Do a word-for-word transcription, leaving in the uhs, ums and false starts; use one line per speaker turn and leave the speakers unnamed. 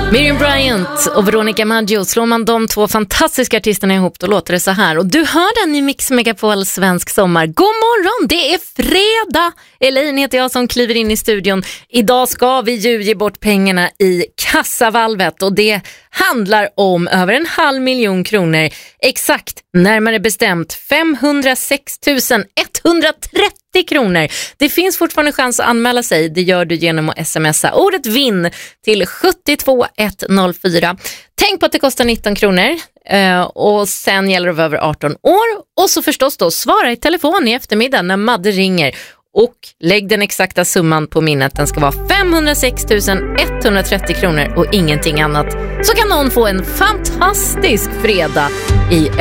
Miriam Bryant och Veronica Maggio, slår man de två fantastiska artisterna ihop, då låter det så här. Och du hör den i Mix Megapol Svensk Sommar. God morgon, det är fredag. Elaine heter jag som kliver in i studion. Idag ska vi ju ge bort pengarna i kassavalvet, och det handlar om över en halv miljon kronor. Exakt, närmare bestämt femhundrasex tusen etthundratrettio kronor. Det finns fortfarande chans att anmäla sig. Det gör du genom att smsa ordet vinn till sju två ett noll fyra. Tänk på att det kostar nitton kronor, och sen gäller det att vara över arton år. Och så förstås då svara i telefon i eftermiddag när Madde ringer. Och lägg den exakta summan på minnet. Den ska vara femhundrasex tusen etthundratrettio kronor och ingenting annat. Så kan någon få en fantastisk fredag i